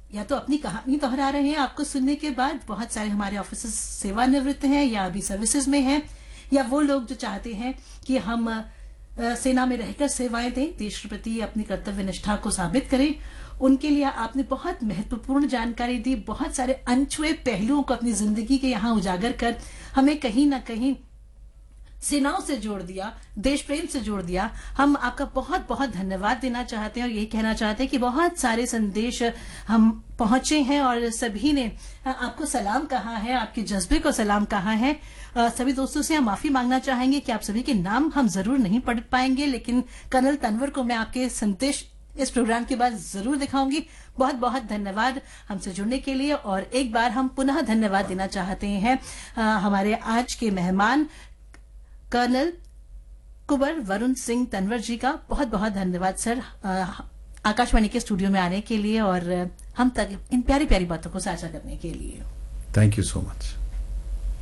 या तो अपनी कहानी दोहरा रहे हैं आपको सुनने के बाद, बहुत सारे हमारे ऑफिसर्स सेवानिवृत्त हैं या अभी सर्विसेज में हैं, या वो लोग जो चाहते हैं कि हम सेना में रहकर सेवाएं दें, देश के प्रति अपनी कर्तव्य निष्ठा को साबित करें, उनके लिए आपने बहुत महत्वपूर्ण जानकारी दी, बहुत सारे अनछुए पहलुओं को अपनी जिंदगी के यहाँ उजागर कर हमें कहीं ना कहीं सेनाओं से जोड़ दिया, देश प्रेम से जोड़ दिया। हम आपका बहुत बहुत धन्यवाद देना चाहते हैं और यही कहना चाहते हैं कि बहुत सारे संदेश हम पहुंचे हैं और सभी ने आपको सलाम कहा है, आपके जज्बे को सलाम कहा है। सभी दोस्तों से हम माफी मांगना चाहेंगे कि आप सभी के नाम हम जरूर नहीं पढ़ पाएंगे, लेकिन कर्नल तनवर को मैं आपके संदेश इस प्रोग्राम के बाद जरूर दिखाऊंगी। बहुत बहुत धन्यवाद हमसे जुड़ने के लिए। और एक बार हम पुनः धन्यवाद देना चाहते हैं हमारे आज के मेहमान कर्नल कुंवर वरुण सिंह तनवर जी का। बहुत बहुत धन्यवाद सर आकाशवाणी के स्टूडियो में आने के लिए और हम तक इन प्यारी प्यारी बातों को साझा करने के लिए। Thank you so much.